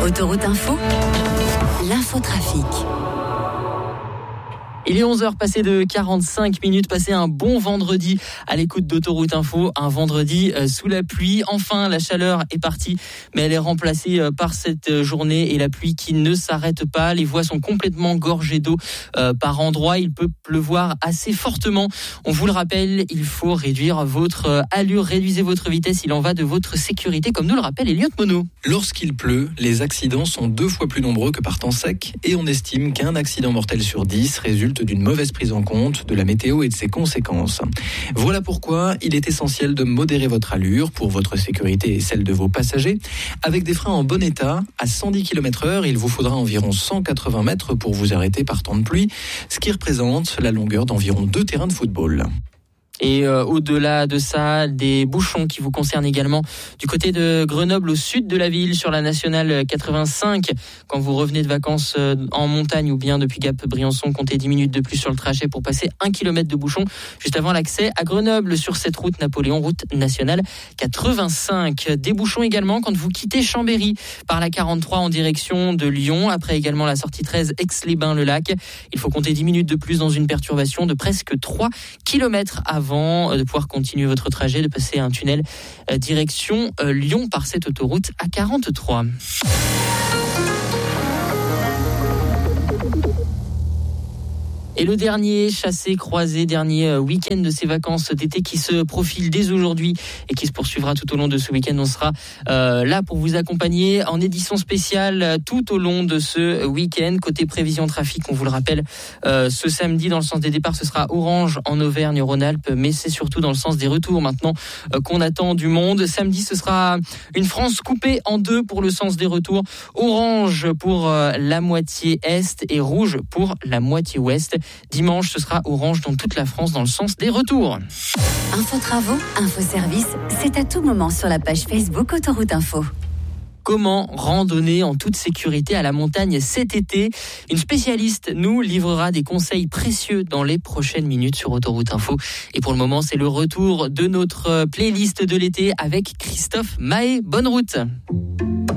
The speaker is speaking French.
Autoroute Info, l'infotrafic. Il est 11h passé de 45 minutes, passé un bon vendredi à l'écoute d'Autoroute Info, un vendredi sous la pluie. Enfin, la chaleur est partie, mais elle est remplacée par cette journée et la pluie qui ne s'arrête pas. Les voies sont complètement gorgées d'eau par endroits. Il peut pleuvoir assez fortement. On vous le rappelle, il faut réduire votre allure, réduisez votre vitesse. Il en va de votre sécurité, comme nous le rappelle Elliot Monod. Lorsqu'il pleut, les accidents sont 2 fois plus nombreux que par temps sec et on estime qu'un accident mortel sur 10 résulte d'une mauvaise prise en compte de la météo et de ses conséquences. Voilà pourquoi il est essentiel de modérer votre allure pour votre sécurité et celle de vos passagers. Avec des freins en bon état, à 110 km/h, il vous faudra environ 180 mètres pour vous arrêter par temps de pluie, ce qui représente la longueur d'environ 2 terrains de football. Et au-delà de ça, des bouchons qui vous concernent également du côté de Grenoble, au sud de la ville, sur la nationale 85. Quand vous revenez de vacances en montagne ou bien depuis Gap-Briançon, comptez 10 minutes de plus sur le trajet pour passer 1 km de bouchon juste avant l'accès à Grenoble sur cette route Napoléon, route nationale 85. Des bouchons également quand vous quittez Chambéry par la 43 en direction de Lyon. Après également la sortie 13 Aix-les-Bains-le-Lac. Il faut compter 10 minutes de plus dans une perturbation de presque 3 km avant de pouvoir continuer votre trajet, de passer un tunnel direction Lyon par cette autoroute A43. Et le dernier chassé-croisé, dernier week-end de ces vacances d'été qui se profile dès aujourd'hui et qui se poursuivra tout au long de ce week-end. On sera là pour vous accompagner en édition spéciale tout au long de ce week-end. Côté prévision trafic, on vous le rappelle, ce samedi, dans le sens des départs, ce sera orange en Auvergne-Rhône-Alpes, mais c'est surtout dans le sens des retours maintenant qu'on attend du monde. Samedi, ce sera une France coupée en deux pour le sens des retours. Orange pour la moitié est et rouge pour la moitié ouest. Dimanche, ce sera orange dans toute la France dans le sens des retours. Info travaux, info service, c'est à tout moment sur la page Facebook Autoroute Info. Comment randonner en toute sécurité à la montagne cet été ? Une spécialiste nous livrera des conseils précieux dans les prochaines minutes sur Autoroute Info. Et pour le moment, c'est le retour de notre playlist de l'été avec Christophe Mahé. Bonne route.